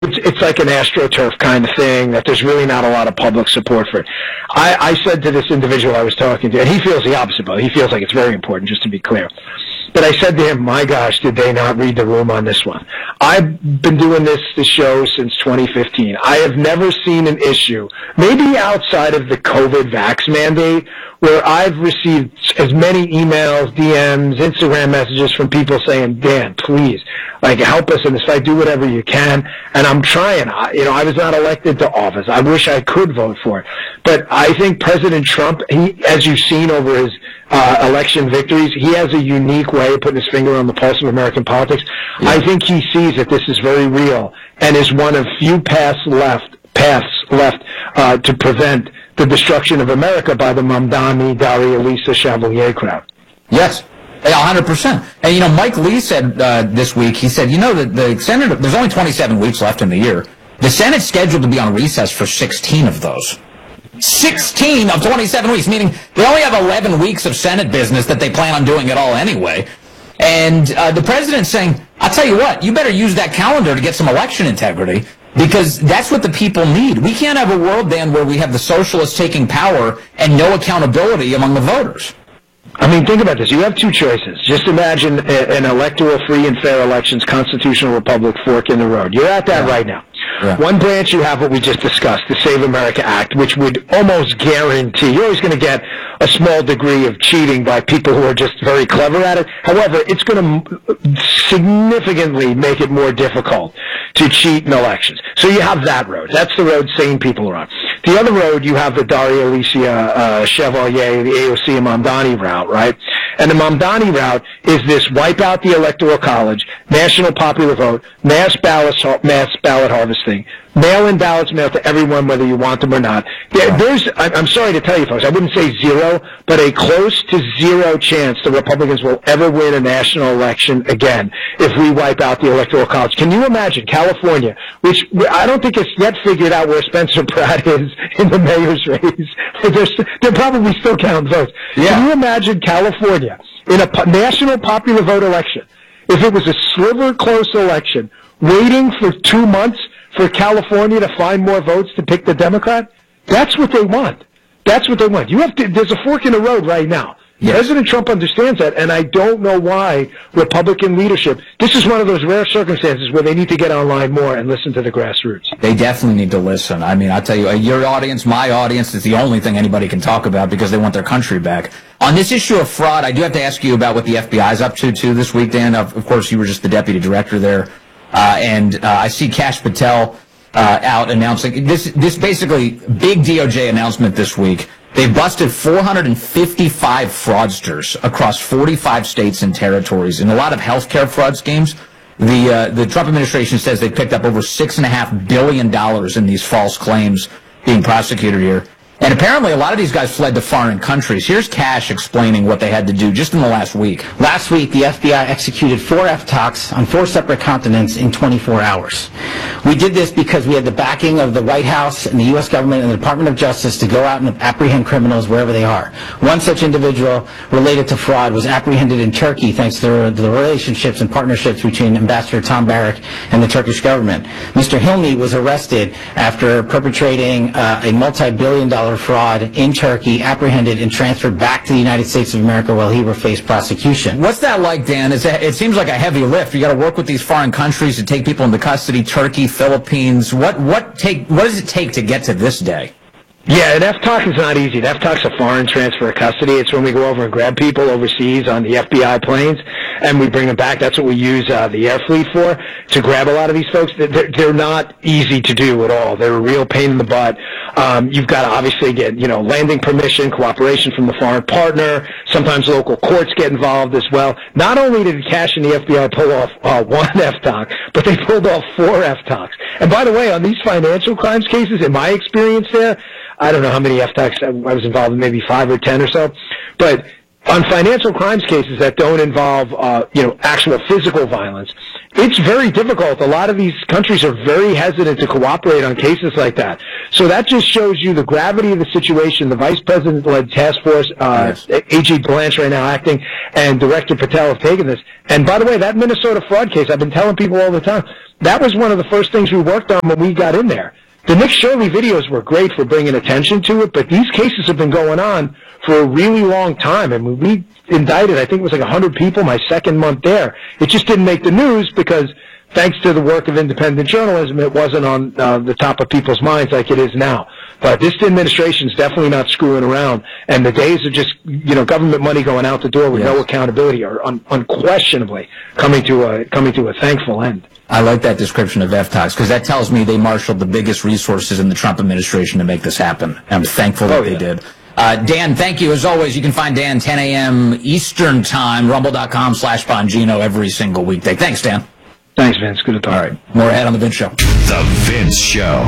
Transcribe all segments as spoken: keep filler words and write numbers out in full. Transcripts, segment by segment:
it's, it's like an AstroTurf kind of thing, that there's really not a lot of public support for it. I, I said to this individual I was talking to, and he feels the opposite, but he feels like it's very important, just to be clear. But I said to him, my gosh, did they not read the room on this one? I've been doing this, this show since twenty fifteen. I have never seen an issue, maybe outside of the COVID vax mandate, where I've received as many emails, D Ms, Instagram messages from people saying, Dan, please, like, help us in this fight, do whatever you can. And I'm trying. I, you know, I was not elected to office. I wish I could vote for it. But I think President Trump, he, as you've seen over his uh, election victories, he has a unique way of putting his finger on the pulse of American politics. Yeah. I think he sees that this is very real and is one of few paths left, paths left uh, to prevent the destruction of America by the Mamdani, Daria Lisa Chevalier crowd. Yes. one hundred percent. And, you know, Mike Lee said uh, this week, he said, you know, the, the Senate, there's only twenty-seven weeks left in the year. The Senate's scheduled to be on recess for sixteen of those. sixteen of twenty-seven weeks, meaning they only have eleven weeks of Senate business that they plan on doing at all anyway. And uh, the president's saying, I'll tell you what, you better use that calendar to get some election integrity, because that's what the people need. We can't have a world, Dan, where we have the socialists taking power and no accountability among the voters. I mean, think about this. You have two choices. Just imagine a, an electoral, free and fair elections, constitutional republic fork in the road. You're at that yeah. right now. Yeah. One branch, you have what we just discussed, the Save America Act, which would almost guarantee, you're always going to get a small degree of cheating by people who are just very clever at it. However, it's going to significantly make it more difficult to cheat in elections. So you have that road. That's the road sane people are on. The other road, you have the Daria Alicia uh, Chevalier, the A O C and Mamdani route, right? And the Mamdani route is this: wipe out the Electoral College, national popular vote, mass ballot, mass ballot harvesting, mail-in ballots mailed to everyone, whether you want them or not. There, there's, I'm sorry to tell you, folks, I wouldn't say zero, but a close to zero chance the Republicans will ever win a national election again if we wipe out the Electoral College. Can you imagine California, which I don't think it's yet figured out where Spencer Pratt is in the mayor's race? They're, they're probably still counting votes. Yeah. Can you imagine California in a po- national popular vote election, if it was a sliver-close election, waiting for two months for California to find more votes to pick the Democrat? That's what they want. That's what they want. You have to, there's a fork in the road right now. Yes. President Trump understands that, and I don't know why Republican leadership, this is one of those rare circumstances where they need to get online more and listen to the grassroots. They definitely need to listen. I mean, I'll tell you, your audience, my audience, is the only thing anybody can talk about because they want their country back. On this issue of fraud, I do have to ask you about what the F B I is up to, too, this week, Dan. Of, of course, you were just the deputy director there. Uh, and uh, I see Kash Patel uh, out announcing this. This basically big D O J announcement this week. They've busted four hundred fifty-five fraudsters across forty-five states and territories in a lot of healthcare fraud schemes. The uh, the Trump administration says they picked up over six and a half billion dollars in these false claims being prosecuted here. And apparently a lot of these guys fled to foreign countries. Here's Kash explaining what they had to do just in the last week. Last week, the F B I executed four F TOCs on four separate continents in twenty-four hours. We did this because we had the backing of the White House and the U S government and the Department of Justice to go out and apprehend criminals wherever they are. One such individual related to fraud was apprehended in Turkey thanks to the, the relationships and partnerships between Ambassador Tom Barrack and the Turkish government. Mister Hilmi was arrested after perpetrating uh, a multi-billion dollar fraud in Turkey, apprehended and transferred back to the United States of America while he will face prosecution. What's that like, Dan? It's a, it seems like a heavy lift. You got to work with these foreign countries to take people into custody, Turkey, Philippines. What what take what does it take to get to this day? Yeah, an F TOC is not easy. An F TOC is a foreign transfer of custody. It's when we go over and grab people overseas on the F B I planes and we bring them back. That's what we use uh, the air fleet for, to grab a lot of these folks. They're, they're not easy to do at all. They're a real pain in the butt. Um, you've got to obviously get, you know, landing permission, cooperation from the foreign partner. Sometimes local courts get involved as well. Not only did Kash and the F B I pull off uh, one F TOC, but they pulled off four F TOCs. And by the way, on these financial crimes cases, in my experience there, I don't know how many F TOCs I was involved in, maybe five or ten or so. But on financial crimes cases that don't involve, uh, you know, actual physical violence, it's very difficult. A lot of these countries are very hesitant to cooperate on cases like that. So that just shows you the gravity of the situation. The vice president-led task force, uh, yes. A G Blanche right now acting, and Director Patel have taken this. And by the way, that Minnesota fraud case, I've been telling people all the time, that was one of the first things we worked on when we got in there. The Nick Shirley videos were great for bringing attention to it, but these cases have been going on for a really long time. I mean, we indicted, I think it was like one hundred people my second month there. It just didn't make the news because, thanks to the work of independent journalism, it wasn't on uh, the top of people's minds like it is now. But this administration is definitely not screwing around, and the days of just, you know, government money going out the door with yes. no accountability are un- unquestionably coming to a coming to a thankful end. I like that description of F TOX because that tells me they marshaled the biggest resources in the Trump administration to make this happen. I'm thankful that oh, yeah. they did. Uh, Dan, thank you. As always, you can find Dan ten a.m. Eastern Time, rumble.com slash Bongino every single weekday. Thanks, Dan. Thanks, Vince. Good to talk. All right. More ahead on The Vince Show. The Vince Show.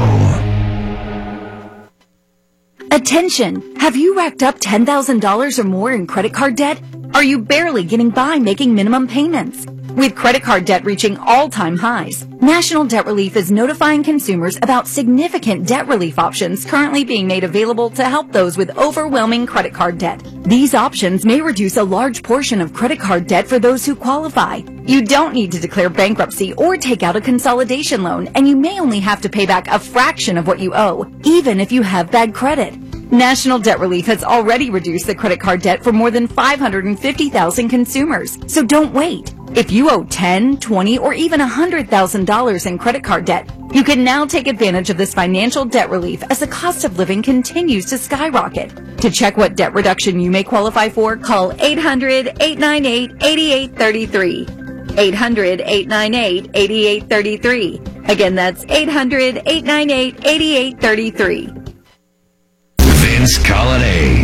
Attention! Have you racked up ten thousand dollars or more in credit card debt? Are you barely getting by making minimum payments? With credit card debt reaching all-time highs, National Debt Relief is notifying consumers about significant debt relief options currently being made available to help those with overwhelming credit card debt. These options may reduce a large portion of credit card debt for those who qualify. You don't need to declare bankruptcy or take out a consolidation loan, and you may only have to pay back a fraction of what you owe, even if you have bad credit. National Debt Relief has already reduced the credit card debt for more than five hundred fifty thousand consumers, so don't wait. If you owe ten, twenty, or even one hundred thousand dollars in credit card debt, you can now take advantage of this financial debt relief as the cost of living continues to skyrocket. To check what debt reduction you may qualify for, call eight hundred, eight nine eight, eight eight three three. eight hundred, eight nine eight, eight eight three three. Again, that's eight hundred, eight nine eight, eight eight three three. Vince Colonnade.